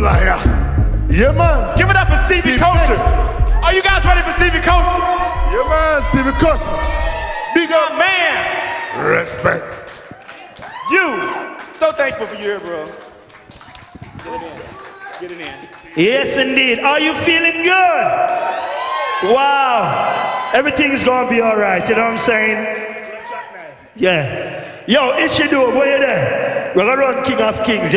liar. Yeah, man. Give it up for Stevie Culture. Are you guys ready for Stevie Culture? Yeah, man, Stevie Culture. Big up, man. Respect. You. So thankful for you here, bro. Get it in. Get it in. Yes, indeed. Are you feeling good? Wow. Everything is going to be all right. You know what I'm saying? Yeah. Yo, Ishidu, where you there? We're going to run King of Kings.